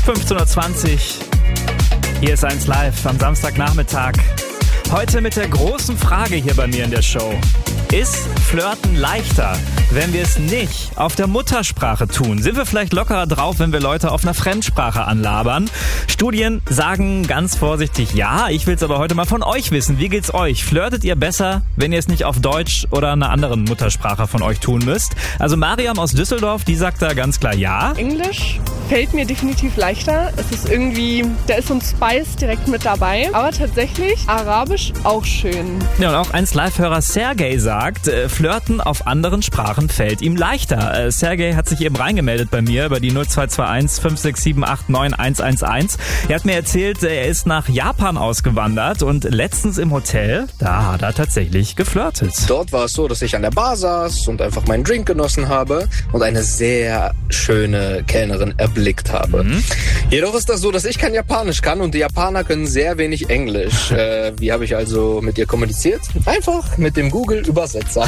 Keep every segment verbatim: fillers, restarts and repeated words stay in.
fünfzehn Uhr zwanzig. Hier ist eins live am Samstagnachmittag. Heute mit der großen Frage hier bei mir in der Show. Ist Flirten leichter, wenn wir es nicht auf der Muttersprache tun? Sind wir vielleicht lockerer drauf, wenn wir Leute auf einer Fremdsprache anlabern? Studien sagen ganz vorsichtig ja. Ich will es aber heute mal von euch wissen. Wie geht's euch? Flirtet ihr besser, wenn ihr es nicht auf Deutsch oder einer anderen Muttersprache von euch tun müsst? Also Mariam aus Düsseldorf, die sagt da ganz klar ja. Englisch fällt mir definitiv leichter. Es ist irgendwie, da ist so ein Spice direkt mit dabei. Aber tatsächlich Arabisch auch schön. Ja, und auch eins Live-Hörer Sergej sagt, äh, Flirten auf anderen Sprachen fällt ihm leichter. Äh, Sergej hat sich eben reingemeldet bei mir über die null zwei zwei eins fünf sechs sieben acht neun eins eins eins. Er hat mir erzählt, er ist nach Japan ausgewandert und letztens im Hotel, da hat er tatsächlich geflirtet. Dort war es so, dass ich an der Bar saß und einfach meinen Drink genossen habe und eine sehr schöne Kellnerin erblickt habe. Mhm. Jedoch ist das so, dass ich kein Japanisch kann und die Japaner können sehr wenig Englisch. äh, wie habe ich also mit ihr kommuniziert? Einfach mit dem Google-Übersetzer.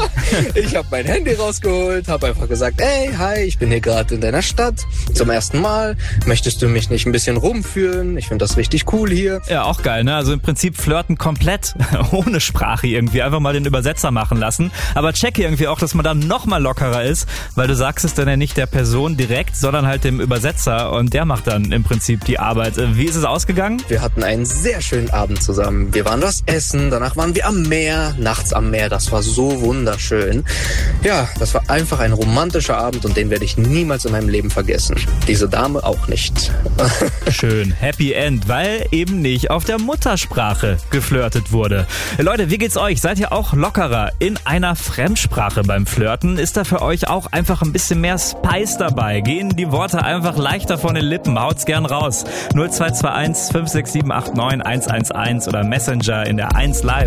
Ich habe mein Handy rausgeholt, habe einfach gesagt, ey, hi, ich bin hier gerade in deiner Stadt zum ersten Mal. Möchtest du mich nicht ein bisschen rumführen? Ich finde das richtig cool hier. Ja, auch geil, ne? Also im Prinzip flirten komplett ohne Sprache irgendwie. Einfach mal den Übersetzer machen lassen. Aber check irgendwie auch, dass man dann noch mal lockerer ist, weil du sagst es dann ja nicht der Person direkt, sondern halt dem Übersetzer und der macht dann im Prinzip die Arbeit. Wie ist es ausgegangen? Wir hatten einen sehr schönen Abend zusammen. Wir waren was essen, danach waren wir am Meer, nachts am Meer. Das war so wunderschön. Ja, das war einfach ein romantischer Abend und den werde ich niemals in meinem Leben vergessen. Diese Dame auch nicht. Schön, Happy End, weil eben nicht auf der Muttersprache geflirtet wurde. Leute, wie geht's euch? Seid ihr auch lockerer in einer Fremdsprache beim Flirten? Ist da für euch auch einfach ein bisschen mehr Spice dabei? Gehen die Worte einfach leichter von den Lippen? Haut's gern raus. null zwei zwei eins fünf sechs sieben acht neun eins eins eins oder Messenger in der eins Live.